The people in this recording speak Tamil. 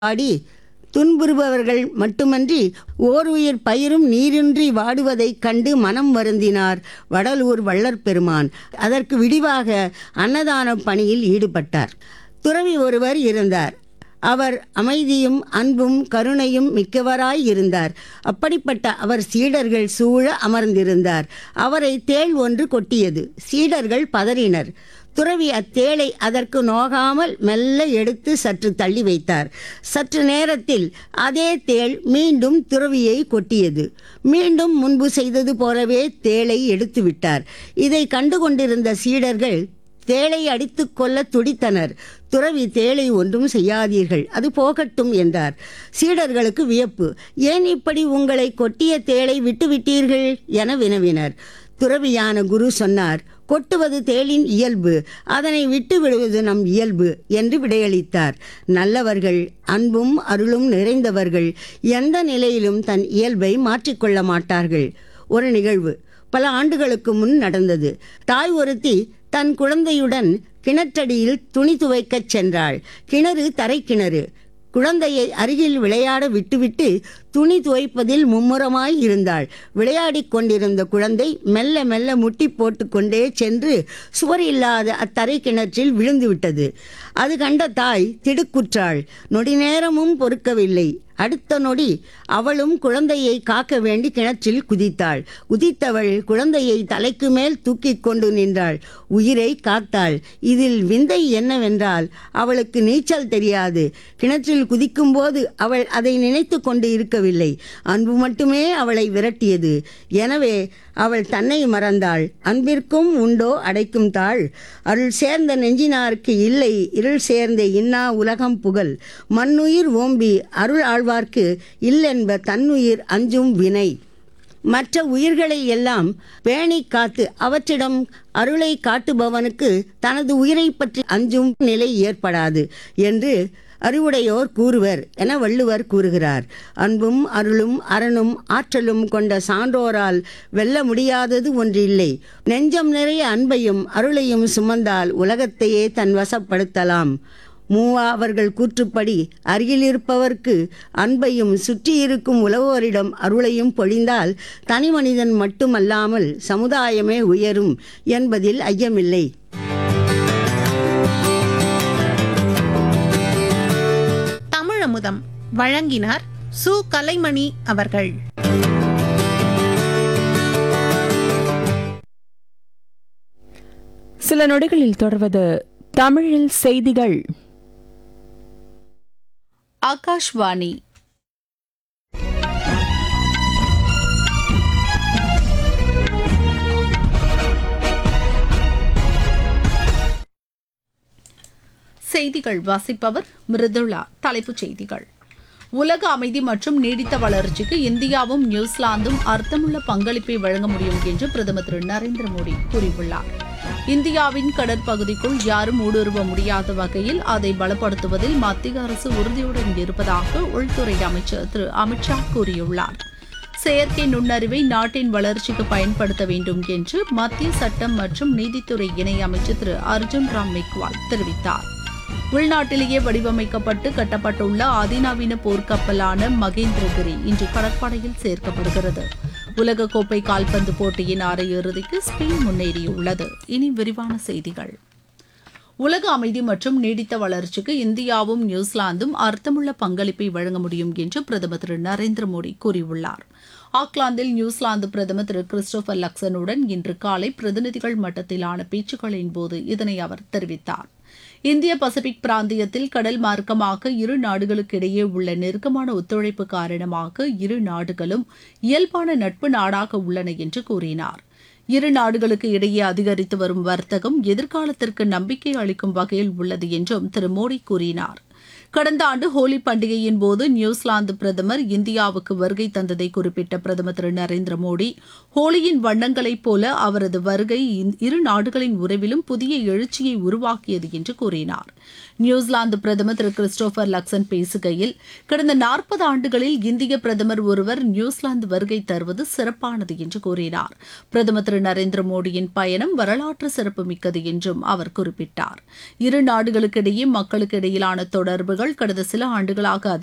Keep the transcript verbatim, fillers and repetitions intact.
ஆடி துன்புறுபவர்கள் மட்டுமன்றி ஓர் உயிர் பயிரும் நீரின்றி வாடுவதைக் கண்டு மனம் வருந்தினார் வடலூர் வள்ளற் பெருமான். அதற்கு விடிவாக அன்னதான பணியில் ஈடுபட்டார். துறவி ஒருவர் இருந்தார். அவர் அமைதியும் அன்பும் கருணையும் மிக்கவராய் இருந்தார். அப்படிப்பட்ட அவர் சீடர்கள் சூழ அமர்ந்திருந்தார். அவரை தேள் ஒன்று கொட்டியது. சீடர்கள் பதறினர். துறவி அத்தேளை அதற்கு நோகாமல் மெல்ல எடுத்து சற்று தள்ளி வைத்தார். சற்று நேரத்தில் அதே தேள் மீண்டும் துறவியை கொட்டியது. மீண்டும் முன்பு செய்தது போலவே தேளை எடுத்து விட்டார். இதை கண்டு கொண்டிருந்த சீடர்கள் தேளை அடித்து கொள்ள துடித்தனர். துறவி தேளை ஒன்றும் செய்யாதீர்கள், அது போகட்டும் என்றார். சீடர்களுக்கு வியப்பு. ஏன் இப்படி உங்களை கொட்டிய தேளை விட்டுவிட்டீர்கள் என வினவினர். துறவியான குரு சொன்னார், கொட்டுவது தேளின் இயல்பு, அதனை விட்டு விடுவது நம் இயல்பு என்று விடையளித்தார். நல்லவர்கள், அன்பும் அருளும் நிறைந்தவர்கள் எந்த நிலையிலும் தன் இயல்பை மாற்றிக்கொள்ள மாட்டார்கள். ஒரு நிகழ்வு பல ஆண்டுகளுக்கு முன் நடந்தது. தாய் ஒருத்தி தன் குழந்தையுடன் கிணற்றடியில் துணி துவைக்கச் சென்றாள். கிணறு தரை கிணறு. குழந்தையை அருகில் விளையாட விட்டுவிட்டு துணி துவைப்பதில் மும்முரமாய் இருந்தாள். விளையாடிக் கொண்டிருந்த குழந்தை மெல்ல மெல்ல முட்டி போட்டு கொண்டே சென்று சுவர் இல்லாத அத்தரை கிணற்றில் விழுந்துவிட்டது. அது கண்ட தாய் திடுக்குற்றாள். நொடி நேரமும் பொறுக்கவில்லை. அடுத்த நொடி அவளும் குழந்தையை காக்க வேண்டி கிணற்றில் குதித்தாள். குதித்தவள் குழந்தையை தலைக்கு மேல் தூக்கி கொண்டு நின்றாள். உயிரை காத்தாள். இதில் விந்தை என்னவென்றால், அவளுக்கு நீச்சல் தெரியாது. கிணற்றில் குதிக்கும்போது அவள் அதை நினைத்து கொண்டு இருக்கவில்லை. அன்பு மட்டுமே அவளை விரட்டியது. எனவே அவள் தன்னை மறந்தாள். அன்பிற்கும் உண்டோ அடைக்கும் தாழ்? அருள் சேர்ந்த நெஞ்சினார்க்கு இல்லை இருள் சேர்ந்த இன்னா உலகம் புகழ். மண்ணுயிர் ஓம்பி அருள் ஆழ்வார்க்கு இல்லென்ப தன்னுயிர் அஞ்சும் வினை. மற்ற உயிர்களை எல்லாம் பேணி காத்து அவற்றிடம் அருளை காட்டுபவனுக்கு தனது உயிரை பற்றி அஞ்சும் நிலை ஏற்படாது என்று அறிவுடையோர் கூறுவர் என வள்ளுவர் கூறுகிறார். அன்பும் அருளும் அறனும் ஆற்றலும் கொண்ட சான்றோரால் வெல்ல முடியாதது ஒன்றில்லை. நெஞ்சம் நிறைய அன்பையும் அருளையும் சுமந்தால் உலகத்தையே தன் வசப்படுத்தலாம். மூவா அவர்கள் கூற்றுப்படி அருகிலிருப்பவர்க்கு அன்பையும் சுற்றியிருக்கும் உலகோரிடம் அருளையும் பொழிந்தால் தனி மனிதன் மட்டுமல்லாமல் சமுதாயமே உயரும் என்பதில் ஐயமில்லை. தமிழமுதம் வழங்கினார் சு கலைமணி அவர்கள். சில நொடிகளில் தொடர்வது தமிழில் செய்திகள். ஆகாஷ்வாணி. செய்திகள் வாசிப்பவர் மிருதுளா. தலைப்புச் செய்திகள். உலக அமைதி மற்றும் நீடித்த வளர்ச்சிக்கு இந்தியாவும் நியூசிலாந்தும் அர்த்தமுள்ள பங்களிப்பை வழங்க முடியும் என்று பிரதமர் திரு நரேந்திர மோடி கூறியுள்ளார். இந்தியாவின் கடற்பகுதிக்குள் யாரும் ஊடுருவ முடியாத வகையில் அதை பலப்படுத்துவதில் மத்திய அரசு உறுதியுடன் இருப்பதாக உள்துறை அமைச்சர் திரு அமித்ஷா கூறியுள்ளார். செயற்கை நுண்ணறிவை நாட்டின் வளர்ச்சிக்கு பயன்படுத்த வேண்டும் என்று மத்திய சட்டம் மற்றும் நீதித்துறை இணை அமைச்சர் திரு அர்ஜுன் ராம் மெக்வால் தெரிவித்தார். உள்நாட்டிலேயே வடிவமைக்கப்பட்டு கட்டப்பட்டுள்ள அதிநவீன போர்க்கப்பலான மகேந்திரகிரி இன்று கடற்படையில் சேர்க்கப்படுகிறது. உலகக்கோப்பை கால்பந்து போட்டியின் அரையிறுதிக்கு ஸ்பெயின் முன்னேறியுள்ளது. இனி விரிவான செய்திகள். உலக அமைதி மற்றும் நீடித்த வளர்ச்சிக்கு இந்தியாவும் நியூசிலாந்தும் அர்த்தமுள்ள பங்களிப்பை வழங்க முடியும் என்று பிரதமர் திரு நரேந்திர மோடி கூறியுள்ளார். ஆக்லாந்தில் நியூசிலாந்து பிரதமர் திரு கிறிஸ்டோபர் லக்சனுடன் இன்று காலை பிரதிநிதிகள் மட்டத்திலான பேச்சுக்களின் போது இதனை அவர் தெரிவித்தார். இந்திய பசிபிக் பிராந்தியத்தில் கடல் மார்க்கமாக இரு நாடுகளுக்கிடையே உள்ள நெருக்கமான ஒத்துழைப்பு காரணமாக இரு நாடுகளும் இயல்பான நட்பு நாடாக உள்ளன என்று கூறினார். இரு நாடுகளுக்கு இடையே அதிகரித்து வரும் வர்த்தகம் எதிர்காலத்திற்கு நம்பிக்கை அளிக்கும் வகையில் உள்ளது என்றும் திரு மோடி கூறினார். கடந்த ஆண்டு ஹோலி பண்டிகையின் போது நியூசிலாந்து பிரதமர் இந்தியாவுக்கு வருகை தந்ததை குறிப்பிட்ட பிரதமர் திரு நரேந்திர மோடி, ஹோலியின் வண்ணங்களைப் போல அவரது வருகை இரு நாடுகளின் உறவிலும் புதிய எழுச்சியை உருவாக்கியது என்று கூறினார். நியூசிலாந்து பிரதமர் திரு கிறிஸ்டோபர் லக்சன் பேசுகையில், கடந்த நாற்பது ஆண்டுகளில் இந்திய பிரதமர் ஒருவர் நியூசிலாந்து வருகை தருவது சிறப்பானது என்று கூறினார். பிரதமர் திரு நரேந்திர மோடியின் பயணம் வரலாற்று சிறப்புமிக்கது என்றும் அவர் குறிப்பிட்டார். இரு நாடுகளுக்கிடையே மக்களுக்கு இடையிலான தொடர்புகள் முதலீடுகள் கடந்த சில ஆண்டுகளாக